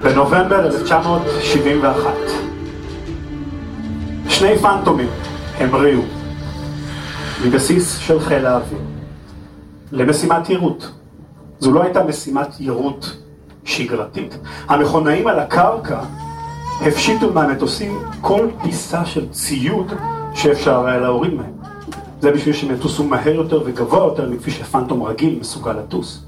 בנובמבר 1971 שני פנטומים המריאו מבסיס של חיל האוויר למשימת יירוט. זו לא הייתה משימת יירוט שגרתית. המכונאים על הקרקע הפשיטו מהמטוסים כל פיסה של ציוד שאפשר היה להוריד מהם. זה בשביל שהם יטוסו מהר יותר וגבוה יותר מכפי שפנטום רגיל מסוגל לטוס.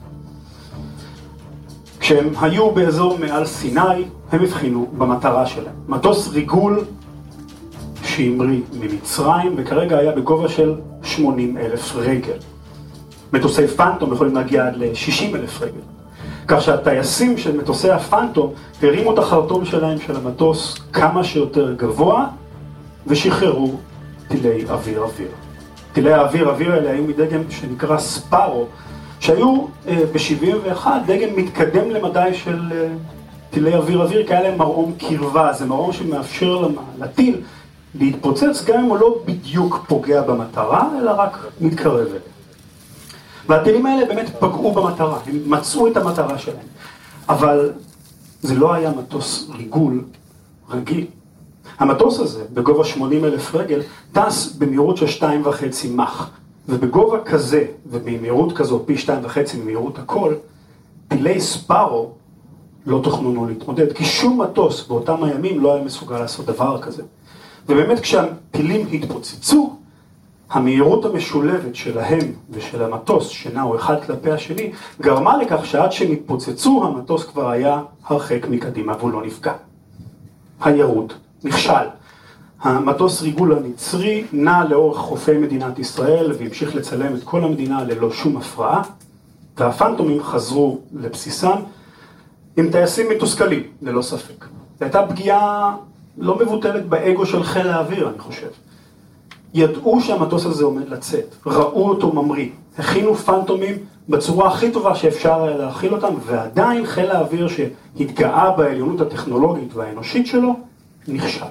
כשהם היו באזור מעל סיני, הם הבחינו במטרה שלהם. מטוס ריגול שהמריא ממצרים, וכרגע היה בגובה של 80,000 רגל. מטוסי פנטום יכולים להגיע עד ל-60,000 רגל. כך שהטייסים של מטוסי הפנטום הרימו את החרטום שלהם של המטוס כמה שיותר גבוה, ושחררו טילי אוויר-אוויר. טילי האוויר-אוויר האלה היו מדגם שנקרא ספארו, שהיו ב-71 דגם מתקדם למדי של טילי אוויר-אוויר, כי היה להם מרעום קרבה. זה מרעום שמאפשר לטיל להתפוצץ גם אם הוא לא בדיוק פוגע במטרה, אלא רק מתקרב אליה. והטילים האלה באמת פגעו במטרה, הם מצאו את המטרה שלהם. אבל זה לא היה מטוס ריגול רגיל. המטוס הזה, בגובה 80,000 רגל, טס במהירות של 2.5 מח. ובגובה כזה, ובמהירות כזו, פי 2.5 ממהירות הכל, טילי ספארו לא תוכננו להתמודד, כי שום מטוס באותם הימים לא היה מסוגל לעשות דבר כזה. ובאמת כשהטילים התפוצצו, המהירות המשולבת שלהם ושל המטוס, שנעו אחד כלפי השני, גרמה לכך שעד שהם התפוצצו, המטוס כבר היה הרחק מקדימה והוא לא נפגע. היירוט נכשל. המטוס ריגול המצרי נע לאורך חופי מדינת ישראל והמשיך לצלם את כל המדינה ללא שום הפרעה, והפנטומים חזרו לבסיסם עם טייסים מתוסכלים, ללא ספק. זו הייתה פגיעה לא מבוטלת באגו של חיל האוויר, אני חושב. ידעו שהמטוס הזה עומד לצאת, ראו אותו ממריא, הכינו פנטומים בצורה הכי טובה שאפשר להכיל אותם, ועדיין חיל האוויר שהתגאה בעליונות הטכנולוגית והאנושית שלו, נכשל.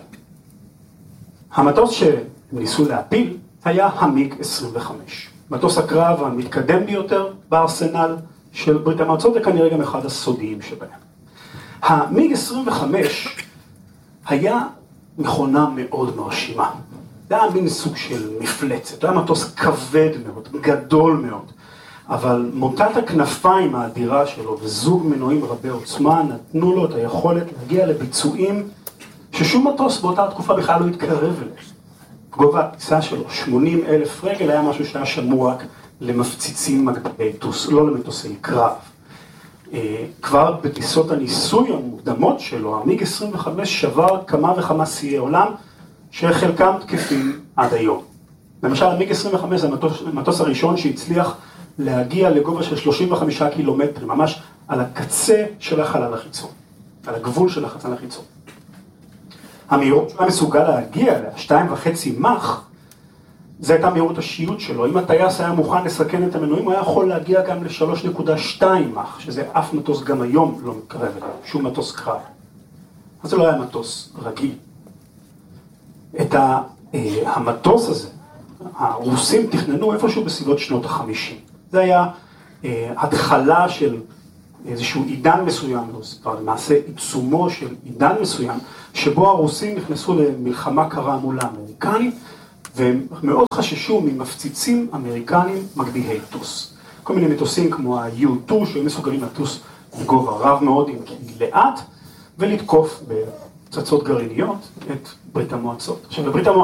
המטוס שהם ניסו להפיל היה המיג 25. מטוס הקרב המתקדם ביותר בארסנל של ברית המועצות, וכנראה גם אחד הסודיים שבהם. המיג 25 היה מכונה מאוד מרשימה. זה היה מין סוג של מפלצת, היה מטוס כבד מאוד, גדול מאוד, אבל מוטת הכנפיים האדירה שלו וזוג מנועים רבי עוצמה נתנו לו את היכולת להגיע לביצועים ששום מטוס באותה תקופה בכלל לא התקרב אליהם. גובה הטיסה שלו, 80,000 רגל, היה משהו שהיה שמור רק למפציצים מגבירי טוס, לא למטוסי קרב. כבר בטיסות הניסוי המוקדמות שלו, המיג 25 שבר כמה וכמה שיאי עולם, שחלקם תקפים עד היום. למשל, המיג 25 זה המטוס הראשון שהצליח להגיע לגובה של 35 קילומטרים, ממש על הקצה של החלל החיצון, על הגבול של החלל החיצון. המהירות שהוא היה מסוגל להגיע לה, 2.5 מח, זה הייתה מהירות השיוט שלו. אם הטייס היה מוכן לסכן את המנועים, הוא היה יכול להגיע גם ל-3.2 מח, שזה אף מטוס גם היום לא מתקרב אליו, שום מטוס קרב. אז זה לא היה מטוס רגיל. את המטוס הזה, הרוסים תכננו איפשהו בסביבות שנות ה-50. זה היה התחלה של איזשהו עידן מסוים, למעשה עיצומו של עידן מסוים, שבו הרוסים נכנסו למלחמה קרה מול האמריקנים, והם מאוד חששו ממפציצים אמריקנים מגביהי טוס. כל מיני מטוסים כמו ה-U2, שהיו מסוגלים לטוס בגובה רב מאוד, אם כי לאט, ולתקוף בפצצות גרעיניות את ברית המועצות. עכשיו, בברית המועצות